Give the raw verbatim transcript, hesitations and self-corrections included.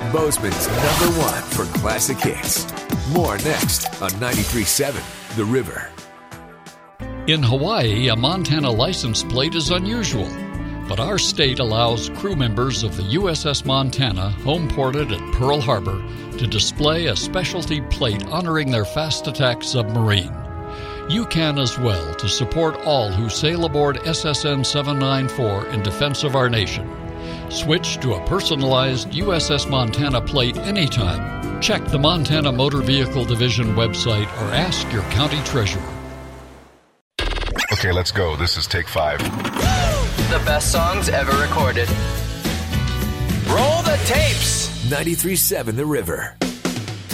Bozeman's number one for classic hits. More next on ninety-three point seven The River. In Hawaii, a Montana license plate is unusual, but our state allows crew members of the U S S Montana, home-ported at Pearl Harbor, to display a specialty plate honoring their fast attack submarine. You can as well to support all who sail aboard S S N seven ninety-four in defense of our nation. Switch to a personalized U S S Montana plate anytime. Check the Montana Motor Vehicle Division website or ask your county treasurer. Okay, let's go. This is take five. The best songs ever recorded. Roll the tapes. ninety-three point seven The River.